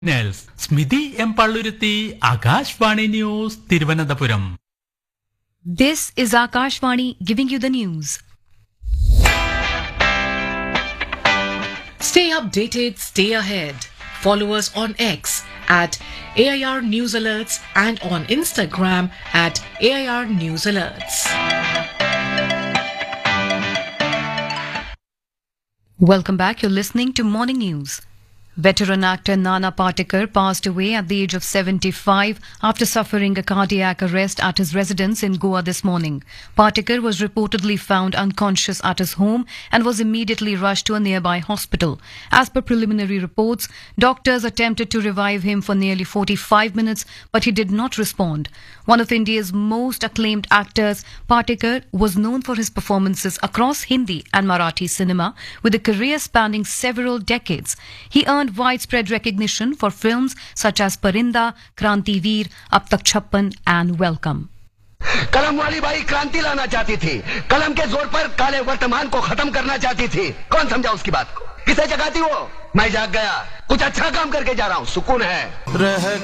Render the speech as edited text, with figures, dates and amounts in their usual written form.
Smithi M Palluruthy, Akashvani news, Thiruvananthapuram. This is Akashvani giving you the news. Stay updated, stay ahead. Follow us on X at AIR News Alerts and on Instagram at AIR News Alerts. Welcome back. You're listening to Morning News. Veteran actor Nana Patekar passed away at the age of 75 after suffering a cardiac arrest at his residence in Goa this morning. Patekar was reportedly found unconscious at his home and was immediately rushed to a nearby hospital. As per preliminary reports, doctors attempted to revive him for nearly 45 minutes, but he did not respond. One of India's most acclaimed actors, Patekar was known for his performances across Hindi and Marathi cinema, with a career spanning several decades. He earned widespread recognition for films such as Parinda, Kranti Veer, Ab Tak Chhappan and Welcome. कलम वाली by क्रांति लाना चाहती थी, कलम के जोर पर काले वर्तमान को खत्म करना चाहती थी. कौन समझा उसकी बात को? किसे जगाती वो? मैं जाग गया, कुछ अच्छा काम करके जा रहा हूँ, सुकून है.